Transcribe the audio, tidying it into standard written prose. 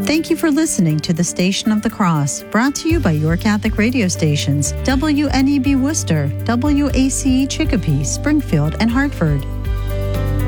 Thank you for listening to the Station of the Cross, brought to you by your Catholic radio stations, WNEB Worcester, WACE Chicopee, Springfield, and Hartford.